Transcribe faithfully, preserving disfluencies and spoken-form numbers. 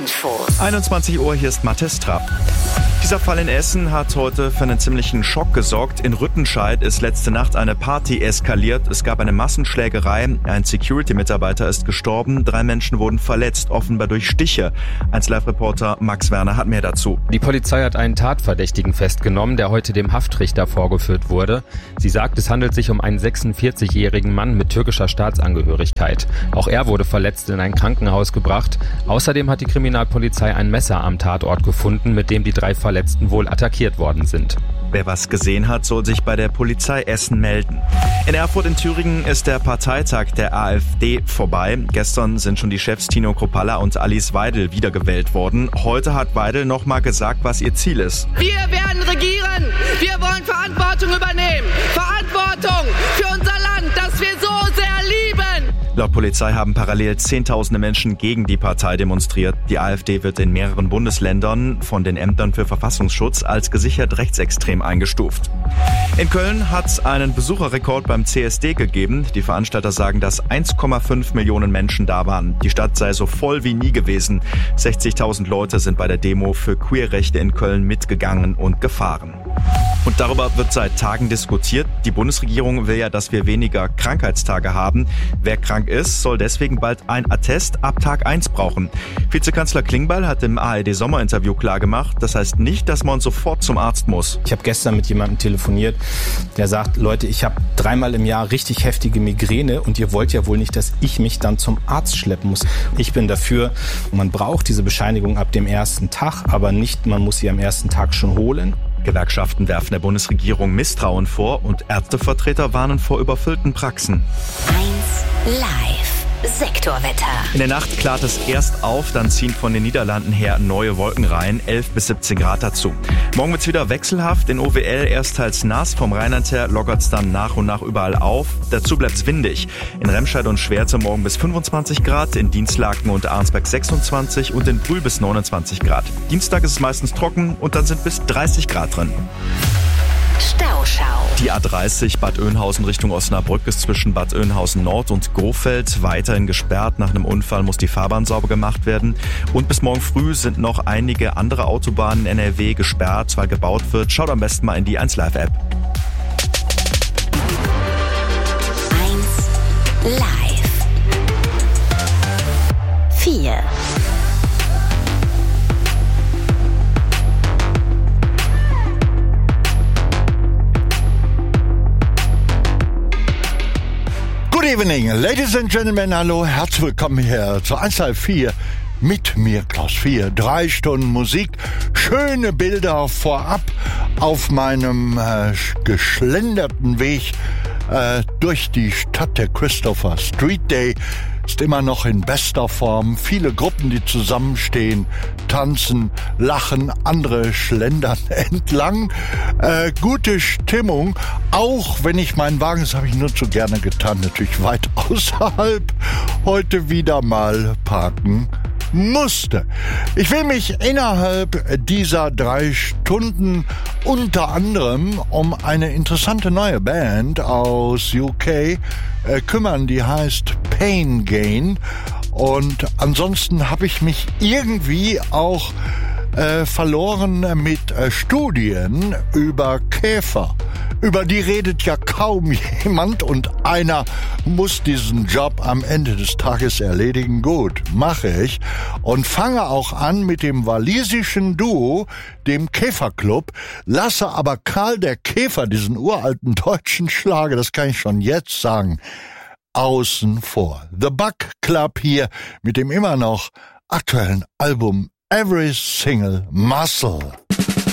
Infos. einundzwanzig Uhr, hier ist Mathis Trapp. Dieser Fall in Essen hat heute für einen ziemlichen Schock gesorgt. In Rüttenscheid ist letzte Nacht eine Party eskaliert. Es gab eine Massenschlägerei. Ein Security-Mitarbeiter ist gestorben. Drei Menschen wurden verletzt, offenbar durch Stiche. eins Live-Reporter Max Werner hat mehr dazu. Die Polizei hat einen Tatverdächtigen festgenommen, der heute dem Haftrichter vorgeführt wurde. Sie sagt, es handelt sich um einen sechsundvierzigjährigen Mann mit türkischer Staatsangehörigkeit. Auch er wurde verletzt in ein Krankenhaus gebracht. Außerdem hat die Kriminalpolizei ein Messer am Tatort gefunden, mit dem die drei Verletzten wohl attackiert worden sind. Wer was gesehen hat, soll sich bei der Polizei Essen melden. In Erfurt in Thüringen ist der Parteitag der AfD vorbei. Gestern sind schon die Chefs Tino Kropalla und Alice Weidel wiedergewählt worden. Heute hat Weidel nochmal gesagt, was ihr Ziel ist. Wir werden regieren. Wir wollen Verantwortung übernehmen. Verantwortung für unser Land, das wir so sehr lieben. Laut Polizei haben parallel Zehntausende Menschen gegen die Partei demonstriert. Die AfD wird in mehreren Bundesländern von den Ämtern für Verfassungsschutz als gesichert rechtsextrem eingestuft. In Köln hat es einen Besucherrekord beim C S D gegeben. Die Veranstalter sagen, dass eins Komma fünf Millionen Menschen da waren. Die Stadt sei so voll wie nie gewesen. sechzigtausend Leute sind bei der Demo für Queerrechte in Köln mitgegangen und gefahren. Und darüber wird seit Tagen diskutiert. Die Bundesregierung will ja, dass wir weniger Krankheitstage haben. Wer krank ist, soll deswegen bald ein Attest ab Tag eins brauchen. Vizekanzler Klingbeil hat im A R D-Sommerinterview klargemacht, das heißt nicht, dass man sofort zum Arzt muss. Ich habe gestern mit jemandem telefoniert, der sagt, Leute, ich habe dreimal im Jahr richtig heftige Migräne und ihr wollt ja wohl nicht, dass ich mich dann zum Arzt schleppen muss. Ich bin dafür, man braucht diese Bescheinigung ab dem ersten Tag, aber nicht, man muss sie am ersten Tag schon holen. Gewerkschaften werfen der Bundesregierung Misstrauen vor und Ärztevertreter warnen vor überfüllten Praxen. eins Live. Sektorwetter. In der Nacht klart es erst auf, dann ziehen von den Niederlanden her neue Wolken rein, elf bis siebzehn Grad dazu. Morgen wird's wieder wechselhaft, in O W L erst teils nass, vom Rheinland her lockert's dann nach und nach überall auf. Dazu bleibt's windig. In Remscheid und Schwerte morgen bis fünfundzwanzig Grad, in Dienstlaken und Arnsberg sechsundzwanzig und in Brühl bis neunundzwanzig Grad. Dienstag ist es meistens trocken und dann sind bis dreißig Grad drin. Stauschau. Die A dreißig Bad Oeynhausen Richtung Osnabrück ist zwischen Bad Oeynhausen Nord und Gohfeld weiterhin gesperrt. Nach einem Unfall muss die Fahrbahn sauber gemacht werden. Und bis morgen früh sind noch einige andere Autobahnen in N R W gesperrt, weil gebaut wird. Schaut am besten mal in die eins Live App. eins Live. vier. Good evening, ladies and gentlemen, hallo, herzlich willkommen hier zu eins Live vier mit mir, Klaus vier. Drei Stunden Musik, schöne Bilder vorab auf meinem äh, geschlenderten Weg äh, durch die Stadt. Der Christopher Street Day ist immer noch in bester Form. Viele Gruppen, die zusammenstehen, tanzen, lachen, andere schlendern entlang. Äh, gute Stimmung, auch wenn ich meinen Wagen, das habe ich nur zu gerne getan, natürlich weit außerhalb, heute wieder mal parken musste. Ich will mich innerhalb dieser drei Stunden unter anderem um eine interessante neue Band aus U K äh, kümmern, die heißt Pain Gain. Und ansonsten habe ich mich irgendwie auch äh, verloren mit äh, Studien über Käfer. Über die redet ja kaum jemand und einer muss diesen Job am Ende des Tages erledigen. Gut, mache ich und fange auch an mit dem walisischen Duo, dem Käferclub, lasse aber Karl der Käfer, diesen uralten deutschen Schlager, das kann ich schon jetzt sagen, außen vor. The Buck Club hier mit dem immer noch aktuellen Album Every Single Muscle.